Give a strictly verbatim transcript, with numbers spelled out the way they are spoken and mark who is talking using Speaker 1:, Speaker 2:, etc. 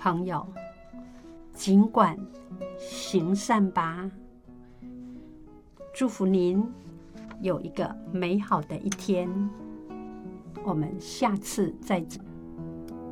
Speaker 1: 朋友，尽管行善吧。祝福您有一个美好的一天，我们下次再见。